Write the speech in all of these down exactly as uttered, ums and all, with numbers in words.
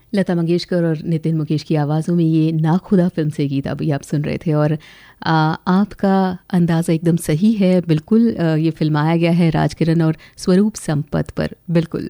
लता मंगेशकर और नितिन मुकेश की आवाज़ों में ये नाखुदा फिल्म से गीत अभी आप सुन रहे थे। और आ, आपका अंदाज़ा एकदम सही है, बिल्कुल आ, ये फिल्माया गया है राजकिरण और स्वरूप संपत पर। बिल्कुल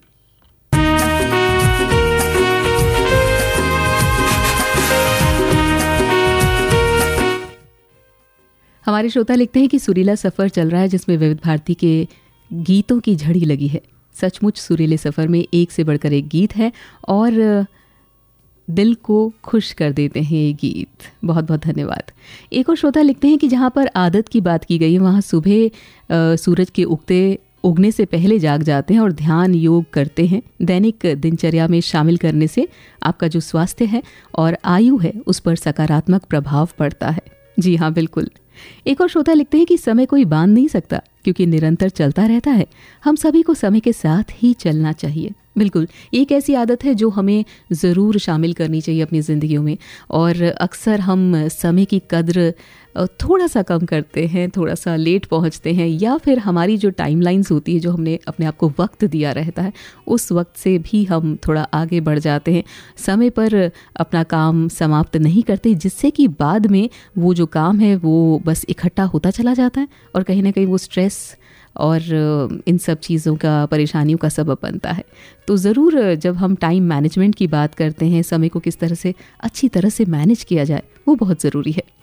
हमारे श्रोता लिखते हैं कि सुरीला सफ़र चल रहा है जिसमें विविध भारती के गीतों की झड़ी लगी है। सचमुच सुरीले सफ़र में एक से बढ़कर एक गीत है और दिल को खुश कर देते हैं ये गीत। बहुत बहुत धन्यवाद। एक और श्रोता लिखते हैं कि जहाँ पर आदत की बात की गई है वहाँ सुबह सूरज के उगते उगने से पहले जाग जाते हैं और ध्यान योग करते हैं। दैनिक दिनचर्या में शामिल करने से आपका जो स्वास्थ्य है और आयु है उस पर सकारात्मक प्रभाव पड़ता है। जी हाँ, बिल्कुल। एक और श्रोता लिखते हैं कि समय कोई बांध नहीं सकता क्योंकि निरंतर चलता रहता है। हम सभी को समय के साथ ही चलना चाहिए। बिल्कुल, एक ऐसी आदत है जो हमें ज़रूर शामिल करनी चाहिए अपनी ज़िंदगियों में। और अक्सर हम समय की कद्र थोड़ा सा कम करते हैं, थोड़ा सा लेट पहुंचते हैं, या फिर हमारी जो टाइमलाइंस होती है, जो हमने अपने आप को वक्त दिया रहता है, उस वक्त से भी हम थोड़ा आगे बढ़ जाते हैं, समय पर अपना काम समाप्त नहीं करते, जिससे कि बाद में वो जो काम है वो बस इकट्ठा होता चला जाता है और कहीं ना कहीं वो स्ट्रेस और इन सब चीज़ों का, परेशानियों का सबब बनता है। तो ज़रूर जब हम टाइम मैनेजमेंट की बात करते हैं, समय को किस तरह से अच्छी तरह से मैनेज किया जाए, वो बहुत ज़रूरी है।